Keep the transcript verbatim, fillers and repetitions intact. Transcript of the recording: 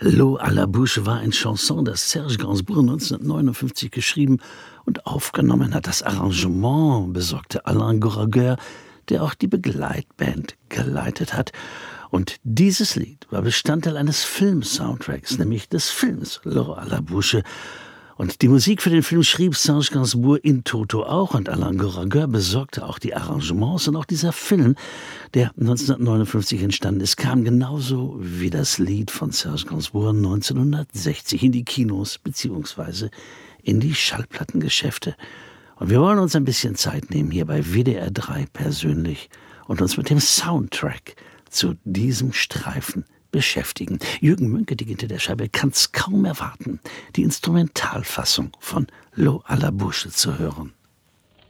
L'eau à la bouche war ein Chanson, das Serge Gainsbourg neunzehnhundertneunundfünfzig geschrieben und aufgenommen hat. Das Arrangement besorgte Alain Goraguer, der auch die Begleitband geleitet hat. Und dieses Lied war Bestandteil eines Film-Soundtracks, nämlich des Films L'eau à la bouche. Und die Musik für den Film schrieb Serge Gainsbourg in toto auch, und Alain Goraguer besorgte auch die Arrangements. Und auch dieser Film, der neunzehnhundertneunundfünfzig entstanden ist, kam genauso wie das Lied von Serge Gainsbourg neunzehnhundertsechzig in die Kinos bzw. in die Schallplattengeschäfte. Und wir wollen uns ein bisschen Zeit nehmen hier bei W D R drei persönlich und uns mit dem Soundtrack zu diesem Streifen beschäftigen. Jürgen Mönke, die hinter der Scheibe, kann es kaum erwarten, die Instrumentalfassung von L'eau à la bouche zu hören.